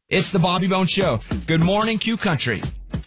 It's the Bobby Bones Show. Good morning, Q Country.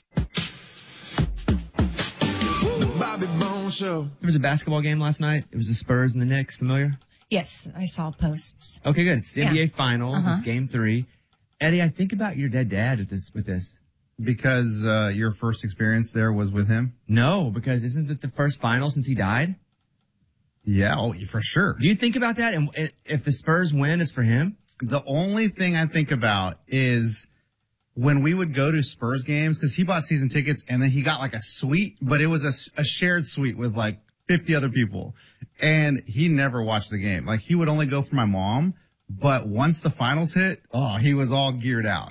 The Bobby Bones Show. There was a basketball game last night. It was the Spurs and the Knicks. Familiar? Yes, I saw posts. Okay, good. It's the NBA Finals. It's Game 3. Eddie, I think about your dead dad with this. Because your first experience there was with him? No, because isn't it the first final since he died? Yeah, for sure. Do you think about that? And if the Spurs win, it's for him? The only thing I think about is when we would go to Spurs games, because he bought season tickets and then he got like a suite, but it was a shared suite with like 50 other people. And he never watched the game. Like he would only go for my mom. But once the finals hit, he was all geared out.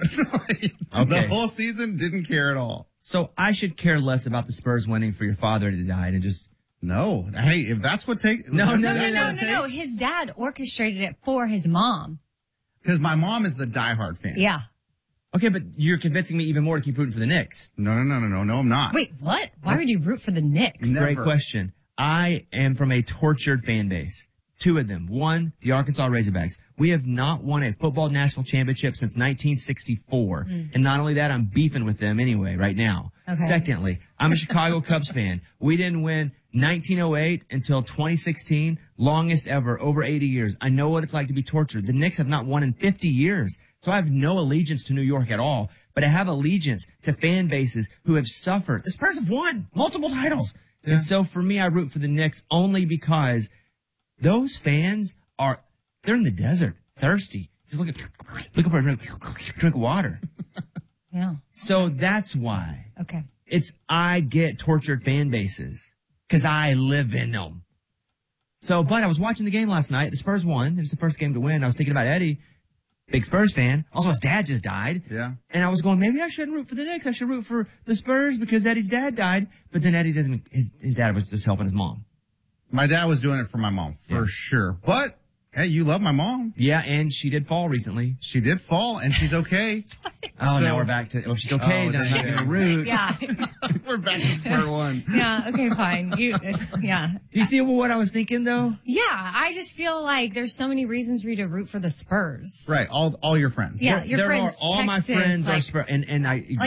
The whole season didn't care at all. So I should care less about the Spurs winning for your father to die and just... No. Hey, if that's what takes... No. His dad orchestrated it for his mom. Because my mom is the diehard fan. Yeah. Okay, but you're convincing me even more to keep rooting for the Knicks. No, I'm not. Wait, what? Why would you root for the Knicks? Great question. I am from a tortured fan base. Two of them. One, the Arkansas Razorbacks. We have not won a football national championship since 1964. And not only that, I'm beefing with them anyway right now. Okay. Secondly, I'm a Chicago Cubs fan. We didn't win 1908 until 2016, longest ever, over 80 years. I know what it's like to be tortured. The Knicks have not won in 50 years. So I have no allegiance to New York at all, but I have allegiance to fan bases who have suffered. The Spurs have won multiple titles. Yeah. And so for me, I root for the Knicks only because those fans they're in the desert, thirsty. Just looking for a drink of water. Yeah. So that's why. Okay. I get tortured fan bases because I live in them. So, but I was watching the game last night. The Spurs won. It was the first game to win. I was thinking about Eddie, big Spurs fan. Also, his dad just died. Yeah. And I was going, maybe I shouldn't root for the Knicks. I should root for the Spurs because Eddie's dad died. But then Eddie doesn't, his dad was just helping his mom. My dad was doing it for my mom, for sure. But, hey, you love my mom. Yeah, and she did fall recently. She did fall, and she's okay. Now we're back to, if she's okay, then I'm not going to root. Yeah. We're back to square one. Yeah, okay, fine. Do you see what I was thinking, though? Yeah, I just feel like there's so many reasons for you to root for the Spurs. Right, all your friends. Yeah, your friends, all Texas, my friends like, are Spurs, and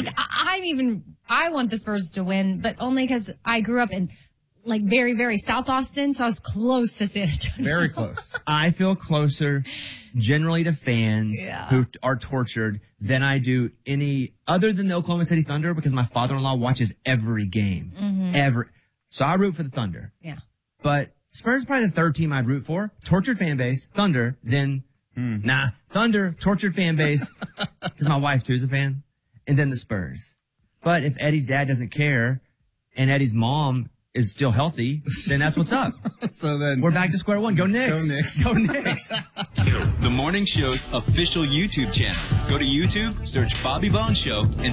I want the Spurs to win, but only because I grew up in like very, very South Austin, so I was close to San Antonio. Very close. I feel closer generally to fans who are tortured than I do any other than the Oklahoma City Thunder because my father-in-law watches every game. So I root for the Thunder. Yeah. But Spurs is probably the third team I'd root for. Tortured fan base, Thunder, then Thunder, tortured fan base, because my wife too is a fan, and then the Spurs. But if Eddie's dad doesn't care and Eddie's mom is still healthy, then that's what's up. So then we're back to square one. Go Knicks. Go Knicks. Go Knicks. The morning show's official YouTube channel. Go to YouTube, search Bobby Bones Show, and